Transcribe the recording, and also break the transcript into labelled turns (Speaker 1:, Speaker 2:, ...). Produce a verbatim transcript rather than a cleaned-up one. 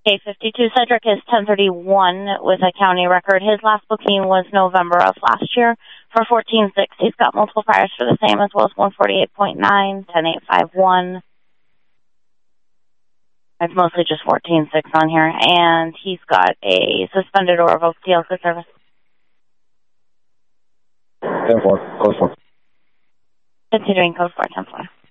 Speaker 1: K fifty-two Cedric is ten thirty-one with a county record. His last booking was November of last year for fourteen six. He's got multiple priors for the same as well as one forty-eight point nine, ten eight fifty-one. It's mostly just fourteen six on here. And he's got a suspended or revoked T L C service.
Speaker 2: ten four, code four.
Speaker 1: Continuing code four, ten four.